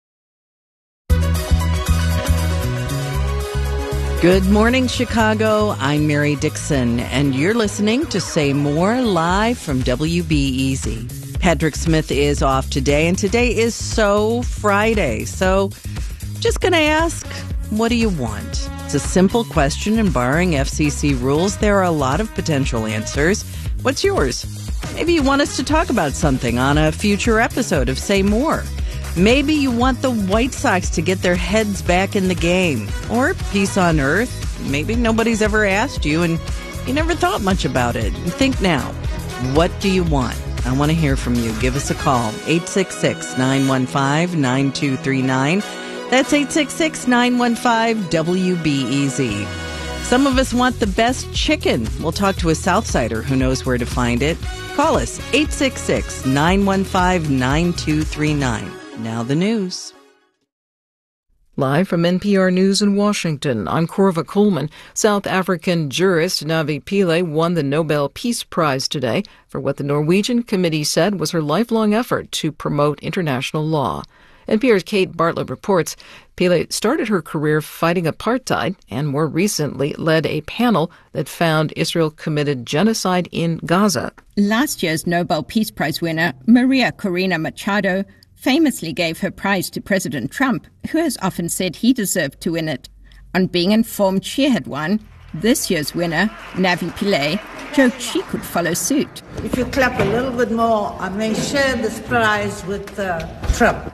Good morning, Chicago. I'm Mary Dixon, and you're listening to Say More live from W B E Z. Patrick Smith is off today, and today is So Friday. So just going to ask, what do you want? It's a simple question, and barring F C C rules, there are a lot of potential answers. What's yours? Maybe you want us to talk about something on a future episode of Say More. Maybe you want the White Sox to get their heads back in the game. Or peace on earth. Maybe nobody's ever asked you and you never thought much about it. Think now. What do you want? I want to hear from you. Give us a call. eight six six, nine one five, nine two three nine. That's eight six six, nine one five, W B E Z. Some of us want the best chicken. We'll talk to a Southsider who knows where to find it. Call us, eight six six, nine one five, nine two three nine. Now the news. Live from N P R News in Washington, I'm Corva Coleman. South African jurist Navi Pillay won the Nobel Peace Prize today for what the Norwegian committee said was her lifelong effort to promote international law. N P R's Kate Bartlett reports Pillay started her career fighting apartheid and more recently led a panel that found Israel committed genocide in Gaza. Last year's Nobel Peace Prize winner, Maria Corina Machado, famously gave her prize to President Trump, who has often said he deserved to win it. On being informed she had won, this year's winner, Navi Pillay, joked she could follow suit. If you clap a little bit more, I may share this prize with uh, Trump.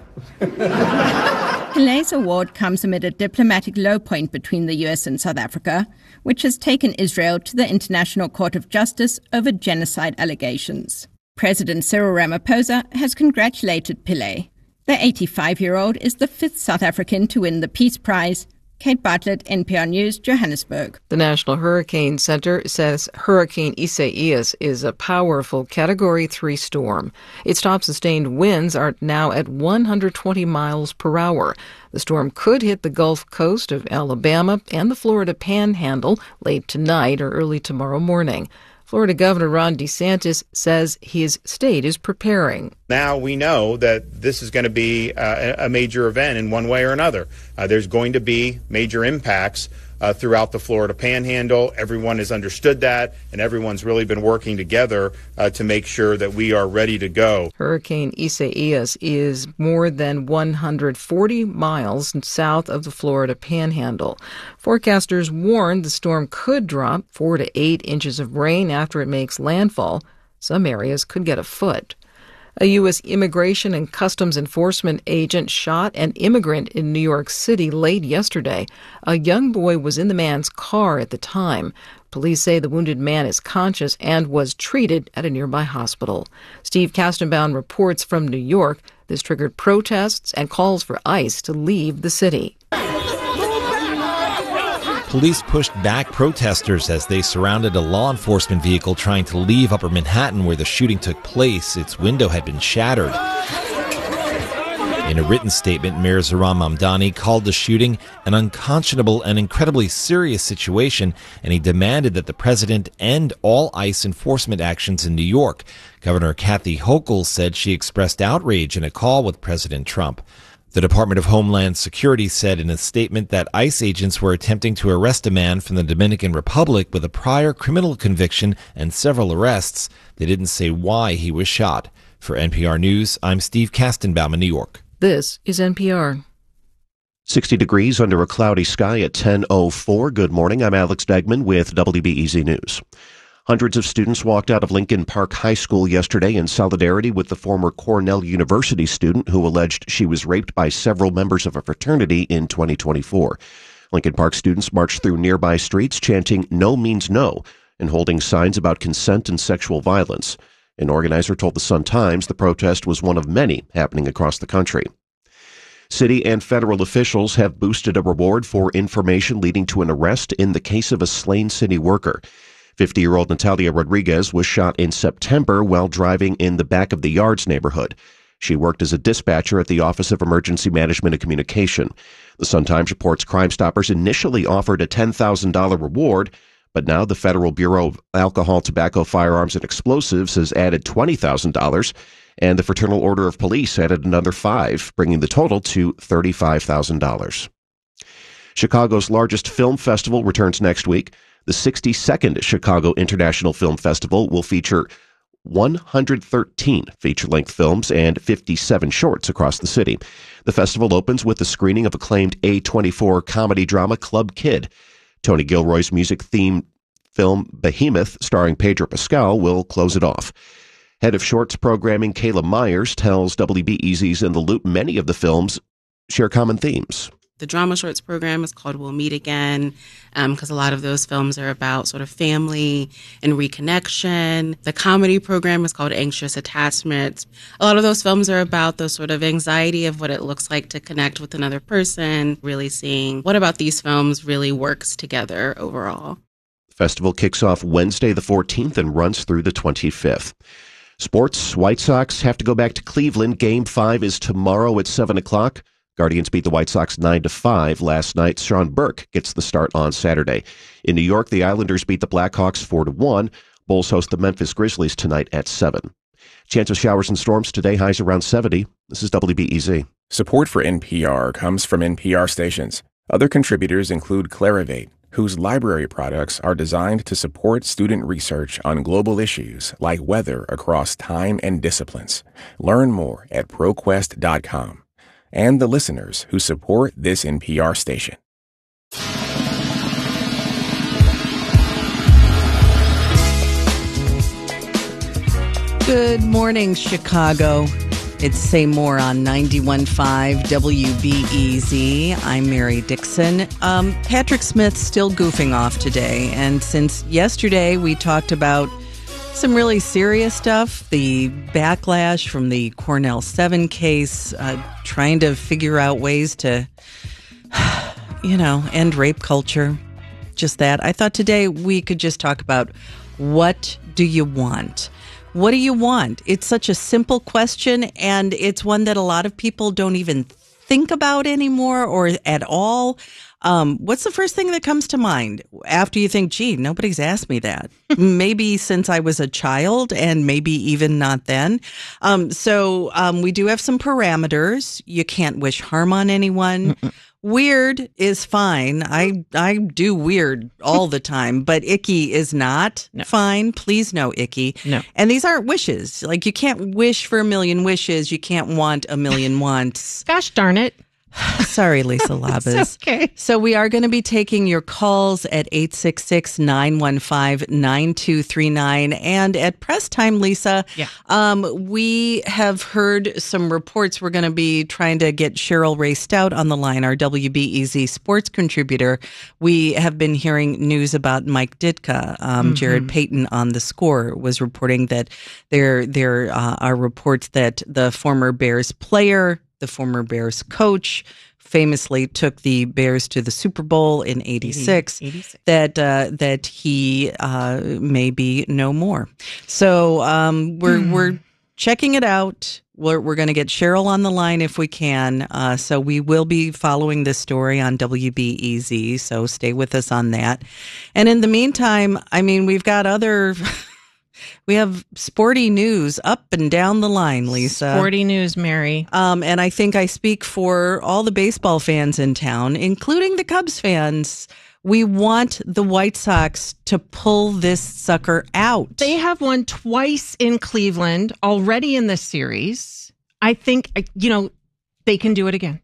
Pillay's award comes amid a diplomatic low point between the U S and South Africa, which has taken Israel to the International Court of Justice over genocide allegations. President Cyril Ramaphosa has congratulated Pillay. The eighty-five-year-old is the fifth South African to win the Peace Prize. Kate Bartlett, N P R News, Johannesburg. The National Hurricane Center says Hurricane Isaias is a powerful Category three storm. Its top sustained winds are now at one hundred twenty miles per hour. The storm could hit the Gulf Coast of Alabama and the Florida Panhandle late tonight or early tomorrow morning. Florida Governor Ron DeSantis says his state is preparing. Now we know that this is going to be uh, a major event in one way or another. Uh, there's going to be major impacts uh, throughout the Florida Panhandle. Everyone has understood that, and everyone's really been working together uh, to make sure that we are ready to go. Hurricane Isaias is more than one hundred forty miles south of the Florida Panhandle. Forecasters warned the storm could drop four to eight inches of rain after it makes landfall. Some areas could get a foot. A U S Immigration and Customs Enforcement agent shot an immigrant in New York City late yesterday. A young boy was in the man's car at the time. Police say the wounded man is conscious and was treated at a nearby hospital. Steve Kastenbaum reports from New York. This triggered protests and calls for ICE to leave the city. Police pushed back protesters as they surrounded a law enforcement vehicle trying to leave Upper Manhattan where the shooting took place. Its window had been shattered. In a written statement, Mayor Zohran Mamdani called the shooting an unconscionable and incredibly serious situation, and he demanded that the president end all ICE enforcement actions in New York. Governor Kathy Hochul said she expressed outrage in a call with President Trump. The Department of Homeland Security said in a statement that ICE agents were attempting to arrest a man from the Dominican Republic with a prior criminal conviction and several arrests. They didn't say why he was shot. For N P R News, I'm Steve Kastenbaum in New York. This is N P R. sixty degrees under a cloudy sky at ten oh four. Good morning. I'm Alex Degman with W B E Z News. Hundreds of students walked out of Lincoln Park High School yesterday in solidarity with the former Cornell University student who alleged she was raped by several members of a fraternity in twenty twenty-four. Lincoln Park students marched through nearby streets chanting "No means no" and holding signs about consent and sexual violence. An organizer told the Sun-Times the protest was one of many happening across the country. City and federal officials have boosted a reward for information leading to an arrest in the case of a slain city worker. fifty-year-old Natalia Rodriguez was shot in September while driving in the Back of the Yards neighborhood. She worked as a dispatcher at the Office of Emergency Management and Communication. The Sun-Times reports Crime Stoppers initially offered a ten thousand dollars reward, But now the Federal Bureau of Alcohol, Tobacco, Firearms, and Explosives has added twenty thousand dollars, and the Fraternal Order of Police added another five, bringing the total to thirty-five thousand dollars. Chicago's largest film festival returns next week. The sixty-second Chicago International Film Festival will feature one hundred thirteen feature-length films and fifty-seven shorts across the city. The festival opens with the screening of acclaimed A twenty-four comedy drama Club Kid. Tony Gilroy's music-themed film Behemoth, starring Pedro Pascal, will close it off. Head of Shorts Programming Kayla Myers tells W B E Z's In the Loop many of the films share common themes. The drama shorts program is called We'll Meet Again, because um, a lot of those films are about sort of family and reconnection. The comedy program is called Anxious Attachment. A lot of those films are about the sort of anxiety of what it looks like to connect with another person, really seeing what about these films really works together overall. The festival kicks off Wednesday the fourteenth and runs through the twenty-fifth. Sports, White Sox have to go back to Cleveland. Game five is tomorrow at seven o'clock. Guardians beat the White Sox nine to five last night. Sean Burke gets the start on Saturday. In New York, the Islanders beat the Blackhawks four to one. Bulls host the Memphis Grizzlies tonight at seven. Chance of showers and storms today, highs around seventy. This is W B E Z. Support for N P R comes from N P R stations. Other contributors include Clarivate, whose library products are designed to support student research on global issues like weather across time and disciplines. Learn more at ProQuest dot com. And the listeners who support this N P R station. Good morning, Chicago. It's Say More on ninety-one point five W B E Z. I'm Mary Dixon. Um, Patrick Smith still goofing off today. And since yesterday we talked about some really serious stuff, the backlash from the Cornell seven case, uh, trying to figure out ways to, you know, end rape culture, just that. I thought today we could just talk about what do you want? What do you want? It's such a simple question, and it's one that a lot of people don't even think about anymore or at all. Um, what's the first thing that comes to mind after you think, gee, nobody's asked me that? Maybe since I was a child and maybe even not then. Um, so um, we do have some parameters. You can't wish harm on anyone. Mm-mm. Weird is fine. I I do weird all the time, but icky is not no. fine. Please no icky. No. And these aren't wishes. Like you can't wish for a million wishes. You can't want a million wants. Gosh darn it. Sorry, Lisa Labas. It's okay. So we are going to be taking your calls at eight six six, nine one five, nine two three nine. And at press time, Lisa, yeah. um, we have heard some reports. We're going to be trying to get Cheryl Ray Stout on the line, our W B E Z sports contributor. We have been hearing news about Mike Ditka. Um, mm-hmm. Jared Payton on The Score was reporting that there, there uh, are reports that the former Bears player, the former Bears coach, famously took the Bears to the Super Bowl in eighty-six, eighty-six. that uh, that he uh, may be no more. So um, we're hmm. we're checking it out. We're we're going to get Cheryl on the line if we can. Uh, so we will be following this story on W B E Z. So stay with us on that. And in the meantime, I mean, we've got other. We have sporty news up and down the line, Lisa. Sporty news, Mary. Um, and I think I speak for all the baseball fans in town, including the Cubs fans. We want the White Sox to pull this sucker out. They have won twice in Cleveland already in this series. I think, you know, they can do it again.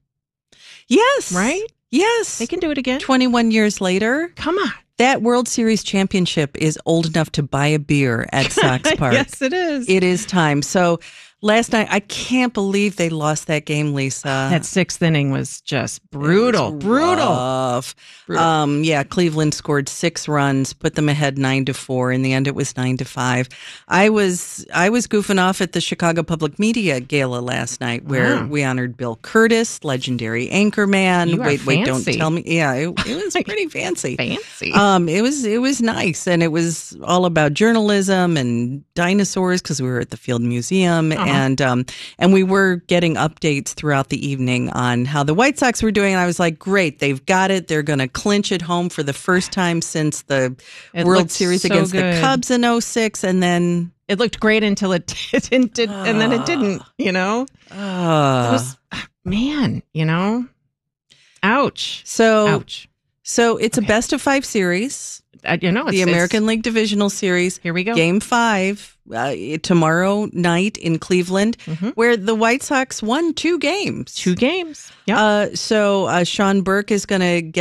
Yes. Right? Yes. They can do it again. twenty-one years later. Come on. That World Series championship is old enough to buy a beer at Sox Park. Yes, it is. It is time. So last night, I can't believe they lost that game, Lisa. That sixth inning was just brutal. Was brutal. Rough. brutal. Um, yeah, Cleveland scored six runs, put them ahead nine to four. In the end, it was nine to five. I was I was goofing off at the Chicago Public Media Gala last night, where wow. we honored Bill Curtis, legendary anchorman. You are wait, fancy. wait, don't tell me. Yeah, it, it was pretty fancy. Fancy. Um, it was it was nice, and it was all about journalism and dinosaurs because we were at the Field Museum. Uh-huh. and um, and we were getting updates throughout the evening on how the White Sox were doing. And I was like, great, they've got it. They're going to clinch it home for the first time since the It World looked Series so against good. the Cubs in oh six, and then it looked great until it didn't, did, and then it didn't. You know, uh, it was, man. You know, ouch. So, ouch. So it's okay. a best of five series. Uh, you know, it's, the American it's, League Divisional Series. Here we go. Game five uh, tomorrow night in Cleveland, mm-hmm. where the White Sox won two games. Two games. Yeah. Uh, so uh, Sean Burke is going to get